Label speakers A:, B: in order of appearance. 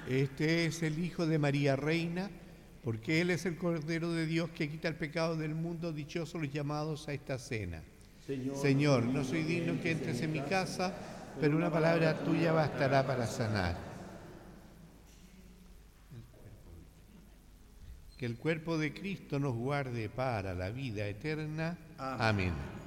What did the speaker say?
A: Este es el Hijo de María Reina, porque Él es el Cordero de Dios que quita el pecado del mundo. Dichosos los llamados a esta cena. Señor, no soy digno que entres en mi casa, pero una palabra tuya bastará para sanar. Que el cuerpo de Cristo nos guarde para la vida eterna. Amén.